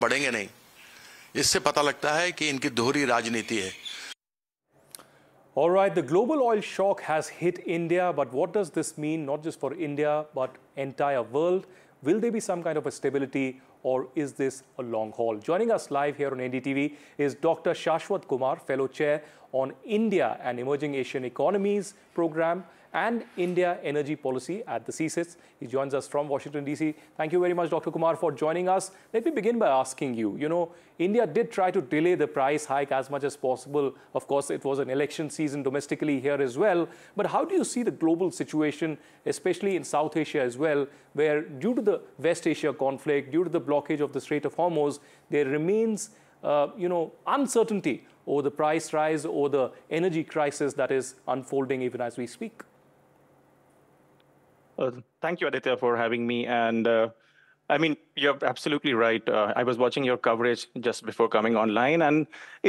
बढ़ेंगे नहीं। इससे पता लगता है कि इनकी दोहरी राजनीति है। All right, the global oil shock has hit India, but what does this mean not just for India but entire world? Will there be some kind of a stability, or is this a long haul? Joining us live here on NDTV is Dr. Shashwat Kumar, Fellow Chair on India and Emerging Asian Economies Program and India Energy Policy at the CSIS. He joins us from Washington, D.C. Thank you very much, Dr. Kumar, for joining us. Let me begin by asking you, India did try to delay the price hike as much as possible. Of course, it was an election season domestically here as well. But how do you see the global situation, especially in South Asia as well, where due to the West Asia conflict, due to the blockage of the Strait of Hormuz, there remains uncertainty over the price rise or the energy crisis that is unfolding even as we speak? Thank you, Aditya, for having me. And I mean, you're absolutely right. I was watching your coverage just before coming online, and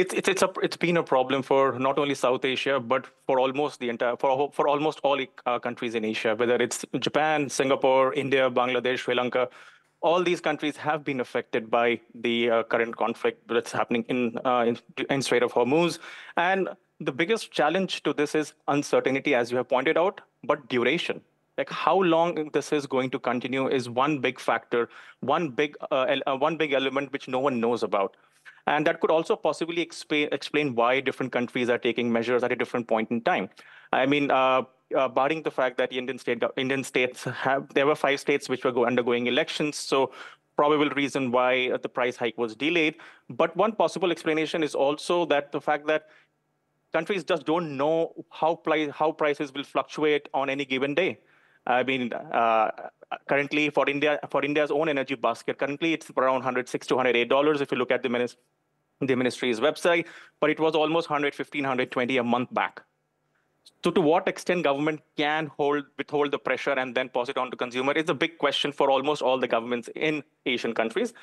it's been a problem for not only South Asia but for almost the entire for almost all countries in Asia, whether it's Japan, Singapore, India, Bangladesh, Sri Lanka. All these countries have been affected by the current conflict that's happening in Strait of Hormuz, and the biggest challenge to this is uncertainty, as you have pointed out, but duration. Like how long this is going to continue is one big factor, one big element which no one knows about. And that could also possibly explain why different countries are taking measures at a different point in time. I mean, barring the fact that Indian states there were 5 states which were undergoing elections, so probable reason why the price hike was delayed. But one possible explanation is also that the fact that countries just don't know how prices will fluctuate on any given day. I mean, currently for India's own energy basket, currently it's around $106 to $108 if you look at the ministry's website, but it was almost $115, $120 a month back. So to what extent government can withhold the pressure and then pass it on to consumer is a big question for almost all the governments in Asian countries.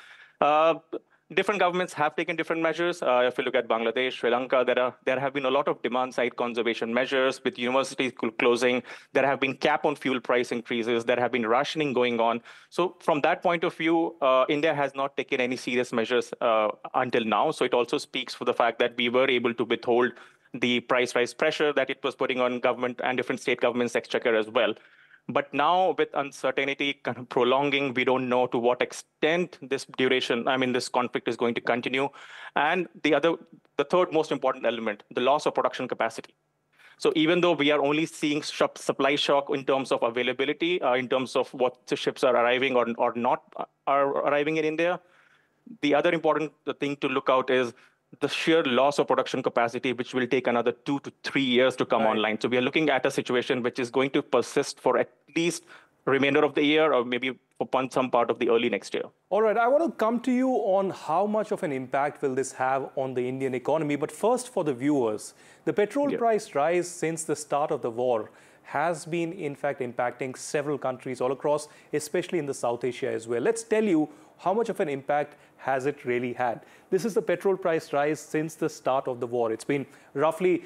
Different governments have taken different measures. If you look at Bangladesh, Sri Lanka, there have been a lot of demand-side conservation measures with universities closing. There have been cap on fuel price increases. There have been rationing going on. So from that point of view, India has not taken any serious measures until now. So it also speaks for the fact that we were able to withhold the price rise pressure that it was putting on government and different state governments' exchequer as well. But now with uncertainty kind of prolonging, we don't know to what extent this conflict is going to continue. And the third most important element, the loss of production capacity. So even though we are only seeing supply shock in terms of availability, in terms of what the ships are arriving or not are arriving in India, the other important thing to look out is the sheer loss of production capacity, which will take another 2 to 3 years to come online. So we are looking at a situation which is going to persist for at least remainder of the year or maybe for some part of the early next year. All right, I want to come to you on how much of an impact will this have on the Indian economy. But first, for the viewers, the petrol price rise since the start of the war has been, in fact, impacting several countries all across, especially in the South Asia as well. Let's tell you how much of an impact has it really had. This is the petrol price rise since the start of the war. It's been roughly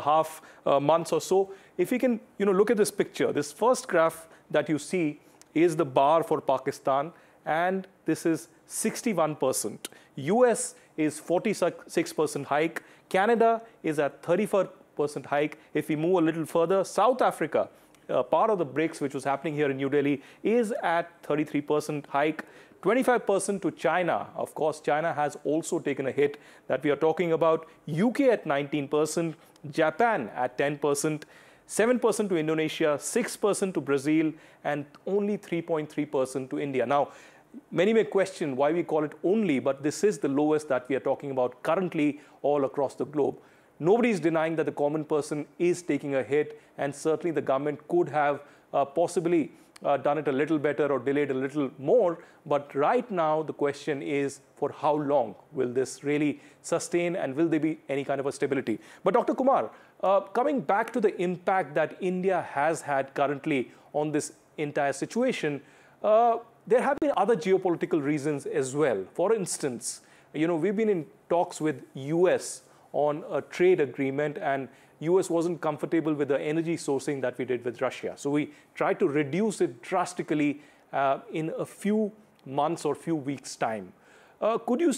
2.5 months or so. If we can, look at this picture, this first graph that you see is the bar for Pakistan, and this is 61%. US is 46% hike. Canada is at 34% hike. If we move a little further, South Africa, part of the BRICS, which was happening here in New Delhi, is at 33% hike. 25% to China. Of course, China has also taken a hit that we are talking about. UK at 19%, Japan at 10%, 7% to Indonesia, 6% to Brazil, and only 3.3% to India. Now, many may question why we call it only, but this is the lowest that we are talking about currently all across the globe. Nobody is denying that the common person is taking a hit, and certainly the government could have possibly done it a little better or delayed a little more. But right now, the question is for how long will this really sustain, and will there be any kind of a stability? But Dr. Kumar, coming back to the impact that India has had currently on this entire situation, there have been other geopolitical reasons as well. For instance, we've been in talks with US on a trade agreement, and US wasn't comfortable with the energy sourcing that we did with Russia. So we tried to reduce it drastically in a few months or few weeks' time. Could you